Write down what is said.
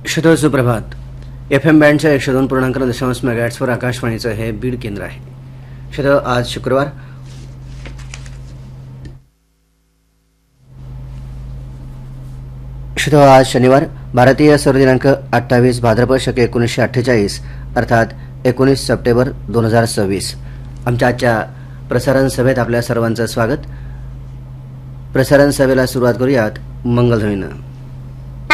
शुभ सुप्रभात. FM बँडच्या 102.9 मेगाहर्ट्झवर आकाशवाणीचं हे बीड केंद्र आहे. आज शुक्रवार आज शनिवार भारतीय सौर दिनांक 28 भाद्रपद शके 1948 अर्थात 19 सप्टेंबर 2026. आमच्या आजच्या प्रसारण सभेत आपल्या सर्वांचं स्वागत. प्रसारण सभेला सुरुवात करूयात मंगलध्वनीनं.